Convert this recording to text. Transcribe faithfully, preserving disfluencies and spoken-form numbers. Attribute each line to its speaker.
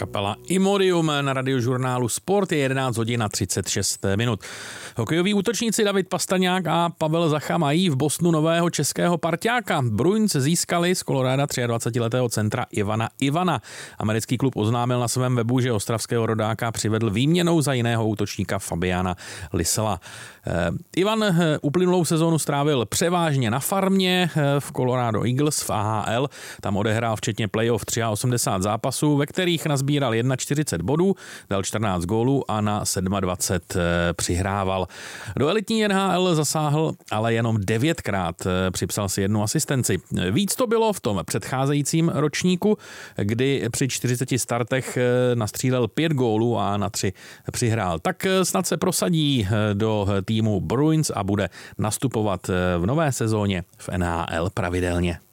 Speaker 1: kapela Imodium na radiožurnálu Sport, je jedenáct hodin a třicet šest minut. Hokejoví útočníci David Pastrňák a Pavel Zacha mají v Bostonu nového českého parťáka. Bruins získali z Colorada dvacetitříletého centra Ivana Ivana. Americký klub oznámil na svém webu, že ostravského rodáka přivedl výměnou za jiného útočníka Fabiana Lisela. Ivan uplynulou sezónu strávil převážně na farmě v Colorado Eagles v A H L. Tam odehrál včetně playoff osmdesát tři zápasů, ve kterých nazbíral čtyřicet jedna bodů, dal čtrnáct gólů a na dvacet sedm přihrával. Do elitní N H L zasáhl ale jenom devětkrát, připsal si jednu asistenci. Víc to bylo v tom předcházejícím ročníku, kdy při čtyřiceti startech nastřílel pět gólů a na tři přihrál. Tak snad se prosadí do týmu Bruins a bude nastupovat v nové sezóně v N H L pravidelně.